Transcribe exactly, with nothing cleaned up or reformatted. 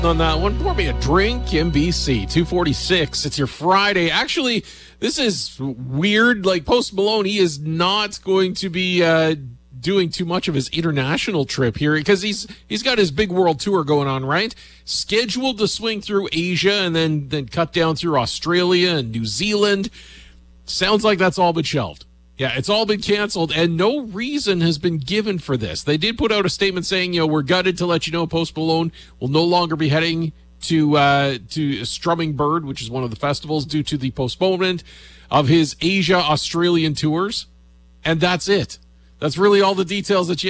On that one, pour me a drink, N B C two forty-six. It's your Friday. Actually, this is weird. Like, Post Malone, he is not going to be uh, doing too much of his international trip here because he's he's got his big world tour going on, right? Scheduled to swing through Asia and then then cut down through Australia and New Zealand. Sounds like that's all been shelved. Yeah, it's all been canceled, and no reason has been given for this. They did put out a statement saying, you know, we're gutted to let you know Post Malone will no longer be heading to uh, to Strumming Bird, which is one of the festivals, due to the postponement of his Asia-Australian tours. And that's it. That's really all the details that you